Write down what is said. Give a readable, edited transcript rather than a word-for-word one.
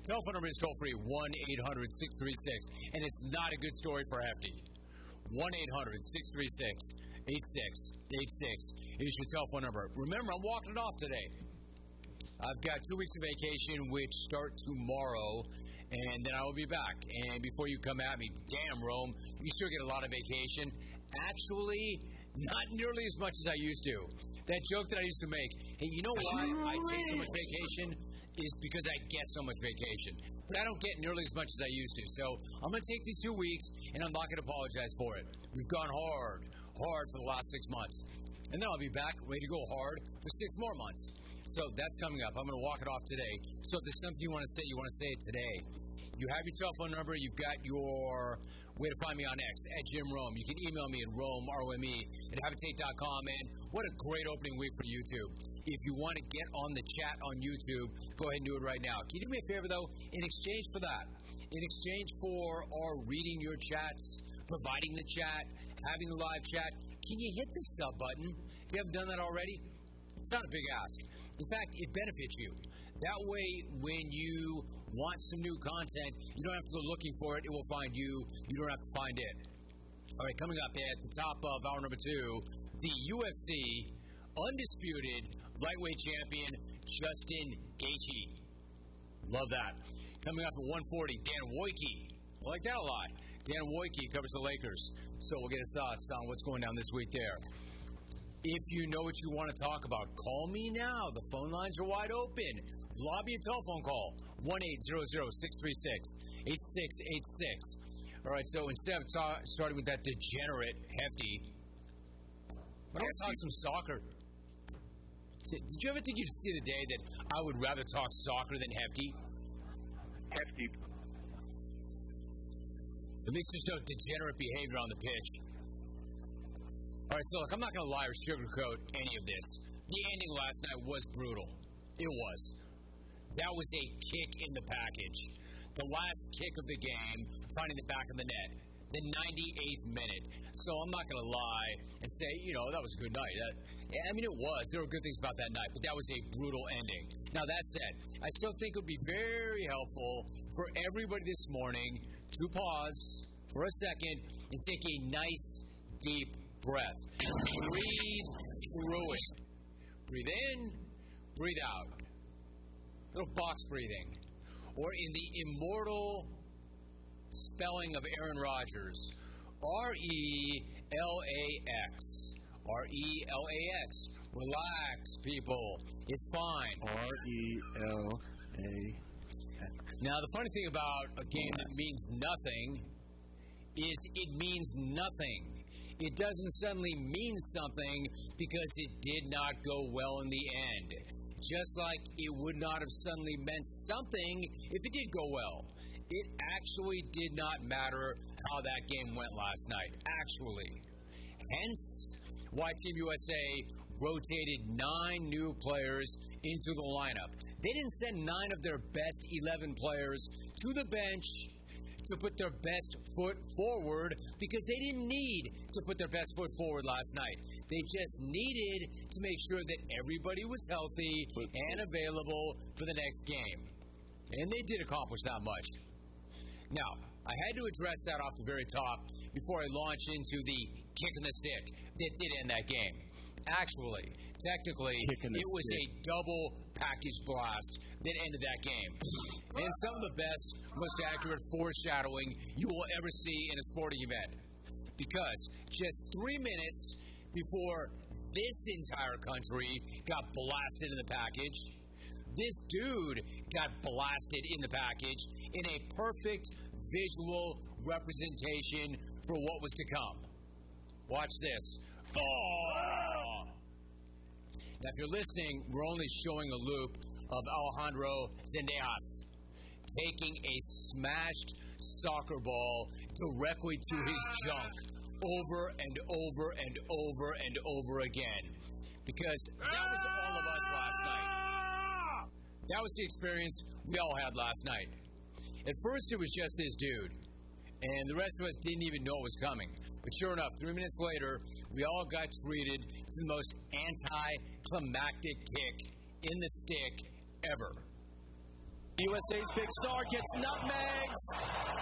Telephone number is toll-free, 1-800-636. And it's not a good story for Hefty. 1-800-636-8686 is your telephone number. Remember, I'm walking it off today. I've got 2 weeks of vacation, which start tomorrow, and then I will be back. And before you come at me, damn, Rome, you sure get a lot of vacation. Actually, not nearly as much as I used to. That joke that I used to make, hey, you know why I take so much vacation? Is because I get so much vacation. But I don't get nearly as much as I used to. So I'm going to take these 2 weeks, and I'm not going to apologize for it. We've gone hard for the last 6 months. And then I'll be back ready to go hard for 6 more months. So that's coming up. I'm going to walk it off today. So if there's something you want to say it today. You have your telephone number. You've got your way to find me on X, at Jim Rome. You can email me at Rome, R-O-M-E, at Habitate.com. And what a great opening week for YouTube. If you want to get on the chat on YouTube, go ahead and do it right now. Can you do me a favor, though? In exchange for that, in exchange for our reading your chats, providing the chat, having the live chat, can you hit the sub button? If you haven't done that already, it's not a big ask. In fact, it benefits you. That way, when you want some new content, you don't have to go looking for it. It will find you. You don't have to find it. All right, coming up at the top of hour number 2, the UFC undisputed lightweight champion, Justin Gaethje. Love that. Coming up at 1:40, Dan Wojcicki. I like that a lot. Dan Wojcicki covers the Lakers. So we'll get his thoughts on what's going down this week there. If you know what you want to talk about, call me now. The phone lines are wide open. Lobby a telephone call, 1-800-636-8686. All right, so instead of starting with that degenerate Hefty, why don't we talk some soccer? Did you ever think you'd see the day that I would rather talk soccer than Hefty? Hefty. At least there's no degenerate behavior on the pitch. All right, so look, I'm not going to lie or sugarcoat any of this. The ending last night was brutal. It was. That was a kick in the package. The last kick of the game, finding the back of the net. The 98th minute. So I'm not going to lie and say, that was a good night. It was. There were good things about that night, but that was a brutal ending. Now, that said, I still think it would be very helpful for everybody this morning to pause for a second and take a nice, deep breath. Breathe through it. Breathe in, breathe out. Little box breathing. Or in the immortal spelling of Aaron Rodgers, R-E-L-A-X. R-E-L-A-X. Relax, people. It's fine. R-E-L-A-X. Now, the funny thing about a game that means nothing is it means nothing. It doesn't suddenly mean something because it did not go well in the end. Just like it would not have suddenly meant something if it did go well. It actually did not matter how that game went last night. Actually. Hence, why Team USA rotated 9 new players into the lineup. They didn't send 9 of their best 11 players to the bench to put their best foot forward because they didn't need to put their best foot forward last night. They just needed to make sure that everybody was healthy and available for the next game. And they did accomplish that much. Now, I had to address that off the very top before I launch into the kick in the stick that did end that game. Actually, technically, it was a double package blast that ended that game. And some of the best, most accurate foreshadowing you will ever see in a sporting event. Because just 3 minutes before this entire country got blasted in the package, this dude got blasted in the package in a perfect visual representation for what was to come. Watch this. Oh! Now, if you're listening, we're only showing a loop of Alejandro Zendejas taking a smashed soccer ball directly to his junk over and over and over and over again. Because that was all of us last night. That was the experience we all had last night. At first, it was just this dude. And the rest of us didn't even know it was coming. But sure enough, 3 minutes later, we all got treated to the most anticlimactic kick in the stick ever. USA's big star gets nutmegs.